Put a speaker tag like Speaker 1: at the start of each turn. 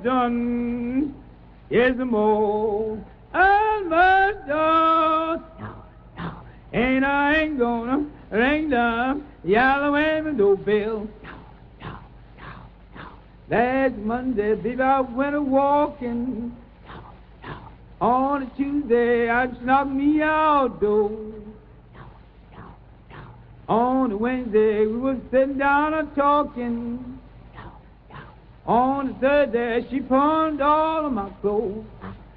Speaker 1: done. Yes, more. Almost done. No. And I ain't gonna ring the yellow and doorbell. No. Last Monday, baby, I went a walking. No. On a Tuesday, I snuck me outdoors. On a Wednesday, we was sitting down and talking. On a Thursday, she pawned all of my clothes.